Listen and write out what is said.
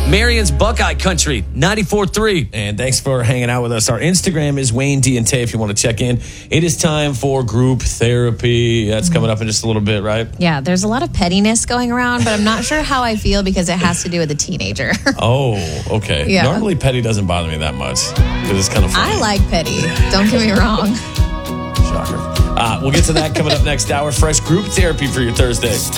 Marion's Buckeye Country, 94.3. And thanks for hanging out with us. Our Instagram is Wayne D and Tay if you want to check in. It is time for group therapy. That's coming up in just a little bit, right? Yeah, there's a lot of pettiness going around, but I'm not sure how I feel because it has to do with a teenager. Oh, okay. Yeah. Normally petty doesn't bother me that much because it's kind of funny. I like petty. Don't get me wrong. Shocker. We'll get to that coming up next hour. Fresh group therapy for your Thursday.